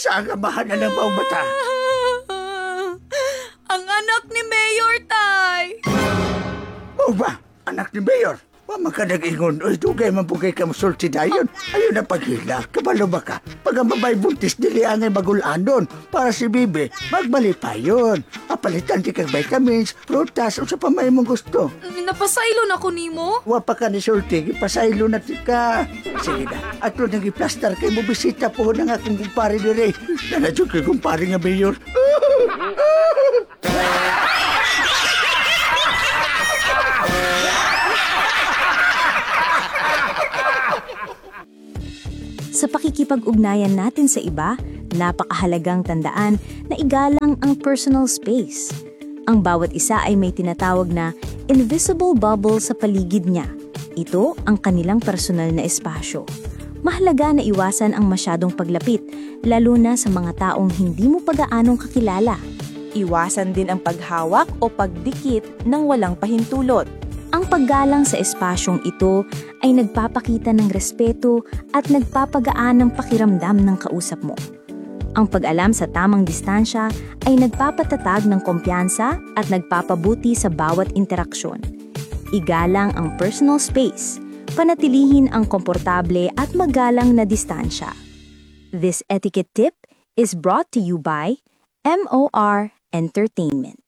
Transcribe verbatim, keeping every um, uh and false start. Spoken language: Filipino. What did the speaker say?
Saan ka mahana ng mga bata? Ang anak ni Mayor, tay. O ba? Anak ni Mayor? Wama ka nag-ingon. Uy, dugay man po kay kamusulti dayon. Ayun na paghila. Kabalo ba ka? Pag ang babae buntis, dili angay magulanon. Para si Bibi, magbali pa yun. Apalitan di kag vitamins, prutas, o sa pamay mong gusto. Napasaylo na ko nimo. Wa pa ka ni sulti, ipasaylo na ka. Sige na, ato nang iplastar kay mo bisita po ng akong kumpare ni Ray. Nanadyo kay kumpare nga Mayor. Sa pakikipag-ugnayan natin sa iba, napakahalagang tandaan na igalang ang personal space. Ang bawat isa ay may tinatawag na invisible bubble sa paligid niya. Ito ang kanilang personal na espasyo. Mahalaga na iwasan ang masyadong paglapit, lalo na sa mga taong hindi mo pagaanong kakilala. Iwasan din ang paghawak o pagdikit ng walang pahintulot. Ang paggalang sa espasyong ito ay nagpapakita ng respeto at nagpapagaan ng pakiramdam ng kausap mo. Ang pag-alam sa tamang distansya ay nagpapatatag ng kumpiyansa at nagpapabuti sa bawat interaksyon. Igalang ang personal space, panatilihin ang komportable at magalang na distansya. This etiquette tip is brought to you by M O R Entertainment.